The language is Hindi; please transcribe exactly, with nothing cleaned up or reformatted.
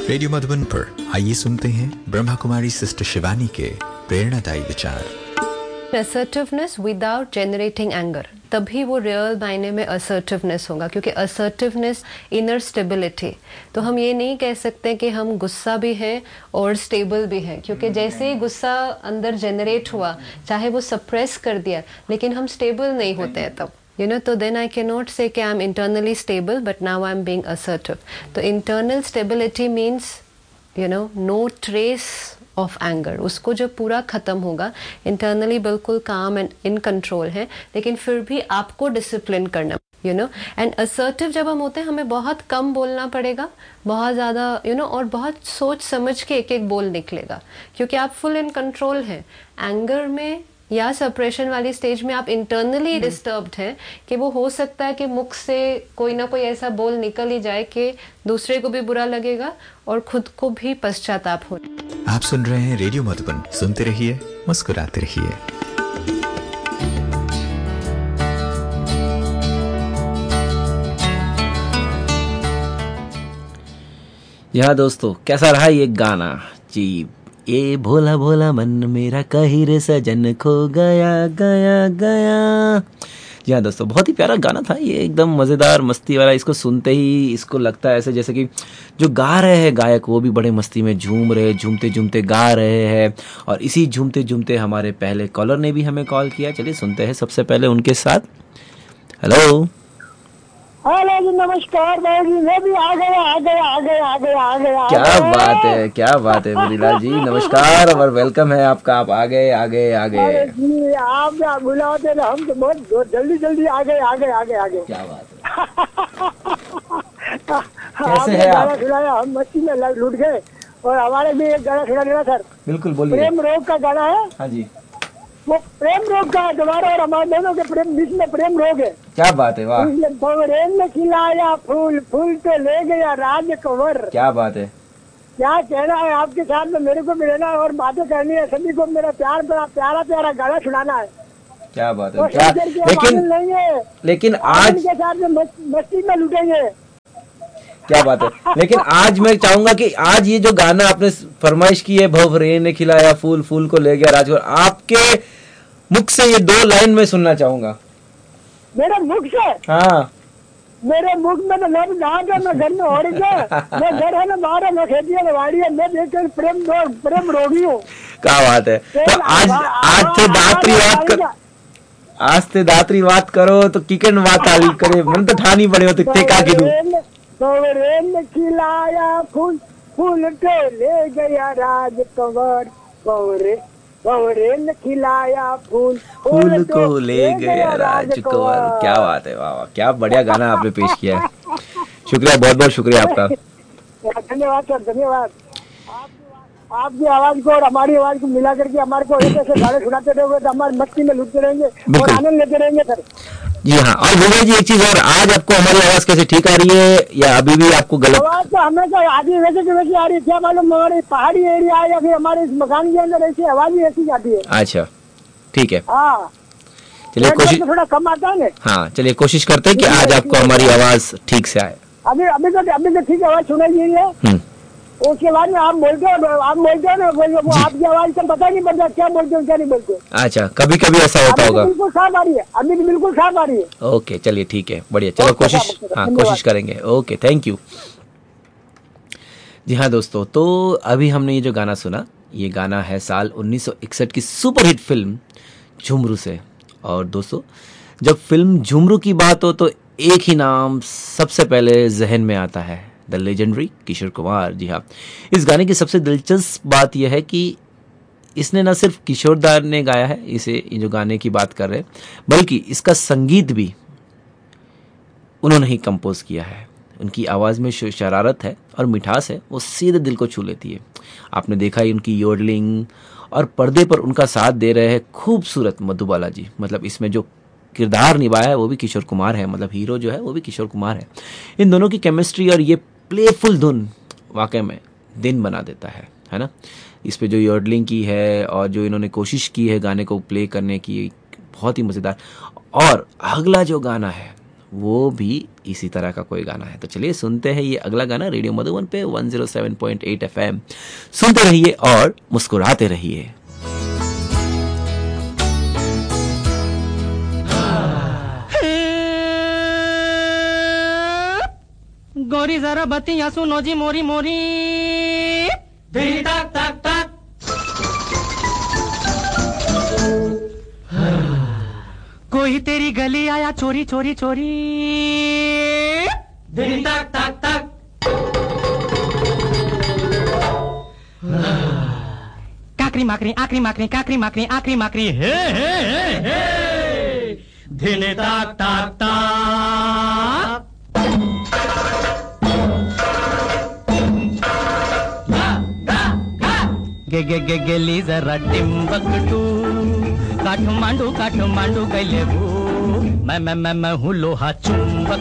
रेडियो मधुबन पर आइए सुनते हैं ब्रह्मा कुमारी सिस्टर शिवानी के प्रेरणादायी विचार। असर्टिवनेस विदाउट जनरेटिंग एंगर, तभी वो रियल मायने में असर्टिवनेस होगा, क्योंकि असर्टिवनेस इनर स्टेबिलिटी। तो हम ये नहीं कह सकते कि हम गुस्सा भी हैं और स्टेबल भी हैं, क्योंकि जैसे ही गुस्सा अंदर जनरेट हुआ, चाहे वो सप्रेस कर दिया, लेकिन हम स्टेबल नहीं होते हैं तब, you know, तो then I cannot say कि I'm internally stable but now I'm being assertive. तो internal stability means, you know, no trace of anger. उसको जो पूरा ख़त्म होगा, internally बिल्कुल calm and in control है, लेकिन फिर भी आपको discipline करना, you know, and assertive जब हम होते हैं, हमें बहुत कम बोलना पड़ेगा, बहुत ज़्यादा, you know, और बहुत सोच समझ के एक एक बोल निकलेगा, क्योंकि आप full in control हैं। एंगर में या सप्रेशन वाली स्टेज में आप इंटरनली डिस्टर्ब्ड हैं कि वो हो सकता है कि मुख से कोई ना कोई ऐसा बोल निकल ही जाए कि दूसरे को भी बुरा लगेगा और खुद को भी पश्चाताप हो। आप सुन रहे हैं रेडियो मधुबन, सुनते रहिए, मुस्कुराते रहिए। यहाँ दोस्तों, कैसा रहा ये गाना जी? ये भोला भोला मन मेरा कहीं रे सजन खो गया गया गया। जी हाँ दोस्तों, बहुत ही प्यारा गाना था ये, एकदम मज़ेदार मस्ती वाला। इसको सुनते ही इसको लगता है ऐसे जैसे कि जो गा रहे हैं गायक, वो भी बड़े मस्ती में झूम रहे, झूमते झूमते गा रहे हैं। और इसी झूमते झूमते हमारे पहले कॉलर ने भी हमें कॉल किया। चलिए सुनते हैं सबसे पहले उनके साथ। हेलो हेलो जी, नमस्कार भाई जी, मैं भी आ गया आ गया आ गया आ गया आ गया। क्या बात है, क्या बात है मुरीलाल जी, नमस्कार और वेलकम है आपका। आप आ गए आ गए आ गए जी, आप क्या बुलाते ना, हम तो बहुत जल्दी जल्दी आ गए आ गए आ गए आ गए। क्या बात है, कैसे है आप? गाना सुनाया, हम मस्ती में लुट गए। और हमारे भी एक गाना सुना देना सर। बिल्कुल बोलिए। प्रेम रोग का गाना है। हाँ जी, वो प्रेम रोग का तुम्हारा और हमारे दोनों के प्रेम बीच में प्रेम रोग है। क्या बात है, वाह। भंवरेन ने खिलाया फूल, फूल तो ले गया राज कंवर। क्या बात है, क्या कहना है आपके साथ में, मेरे को भी रहना है और बातें करनी है, सभी को मेरा प्यार बड़ा प्यारा प्यारा गाना सुनाना है। क्या बात है, तो क्या लेकिन नहीं है, लेकिन आज के साथ में मस्ती में लुटेंगे। क्या बात है, लेकिन आज मैं चाहूंगा कि आज ये जो गाना आपने फरमाइश की है, भंवरेन ने खिलाया फूल, फूल को ले गया राजकुमार, आपके मुख से ये दो लाइन में सुनना चाहूंगा। मेरे मुख से? हाँ, मेरे मुख में तो मैं जहाँ का मैं घर में हो रही है, मैं घर है ना, बाहर है, मैं खेती है, वाड़ी है, मैं देखकर प्रेम रोग प्रेम रोगी हूँ। क्या बात है। तो आज आज थे दात्री बात कर आज थे दात्री बात करो तो किकन बात आली करे, मन तो ठानी पड़े हो, तो का की दूं भंवरेन खिलाया फूल, फूल तो ले गया राज कंवर। भंवरे भंवरेन खिलाया फूल, फूल को ले गया राजकुंवर। क्या बात है, वाह वाह, क्या बढ़िया गाना आपने पेश किया है। शुक्रिया, बहुत बहुत शुक्रिया आपका। धन्यवाद सर, धन्यवाद। आपकी आवाज को और हमारी आवाज को मिला करके हमारे को ऐसे ऐसे गाने सुनाते रहोगे तो हमारे मस्ती में लुटते रहेंगे और आनंद लेते रहेंगे सर। जी हाँ, और विजय जी एक चीज और, आज आपको हमारी आवाज कैसे ठीक आ रही है या अभी भी आपको गलत? आवाज तो हमेशा आधी वैसे की वैसी आ रही है, क्या मालूम हमारे पहाड़ी एरिया है या फिर हमारे इस मकान के अंदर ऐसी आवाज ही ऐसी जाती है। अच्छा ठीक है, हाँ चलिए कोशिश, थोड़ा कम आता है। हाँ चलिए कोशिश करते हैं कि आज आपको हमारी आवाज ठीक से आए। अभी अभी तो अभी तो ठीक आवाज सुनाई दे रही है। उसके बाद में आप बोलते हो आप बोलते हो ना, वो आपकी आवाज का पता नहीं पड़ता क्या बोलते हो क्या नहीं बोलते। अच्छा, कभी कभी ऐसा होता होगा। बिल्कुल साफ आ रही है, अभी तो बिल्कुल साफ आ रही है। ओके चलिए ठीक है, बढ़िया, चलो कोशिश, हाँ कोशिश करेंगे। Okay, thank you. जी हाँ दोस्तों, तो अभी हमने ये जो गाना सुना, ये गाना है साल उन्नीस सौ इकसठ की सुपरहिट फिल्म झुमरू से। और दोस्तों, जब फिल्म झुमरू की बात हो तो एक ही नाम सबसे पहले जहन में आता है, द लेजेंडरी किशोर कुमार। जी हाँ, इस गाने की सबसे दिलचस्प बात यह है कि इसने न सिर्फ किशोर दा ने गाया है इसे, ये जो गाने की बात कर रहे हैं, बल्कि इसका संगीत भी उन्होंने ही कंपोज किया है। उनकी आवाज़ में शरारत है और मिठास है, वो सीधे दिल को छू लेती है। आपने देखा ही उनकी योडलिंग, और पर्दे पर उनका साथ दे रहे हैं खूबसूरत मधुबाला जी। मतलब इसमें जो किरदार निभाया है वो भी किशोर कुमार है, मतलब हीरो जो है वो भी किशोर कुमार है। इन दोनों की केमिस्ट्री और ये प्लेफुल धुन वाकई में दिन बना देता है है ना। इस पे जो योडलिंग की है और जो इन्होंने कोशिश की है गाने को प्ले करने की, बहुत ही मज़ेदार। और अगला जो गाना है वो भी इसी तरह का कोई गाना है। तो चलिए सुनते हैं ये अगला गाना रेडियो मधुबन पे one zero seven point eight FM. सुनते रहिए और मुस्कुराते रहिए। गोरी जरा बत्तियां सुनो जी मोरी मोरी तक तक तक। कोई तेरी गली आया चोरी चोरी चोरी तक तक तक। काकरी माकरी आकरी माकरी काकरी माकरी आकरी माकरी हे हे हे हे धिने तक तक तक। गे गे गे गेली जरा टिम्बकटू काठमांडू काठमांडू गैले वो मैं मैं मैं मैं हूँ लोहा चुंबक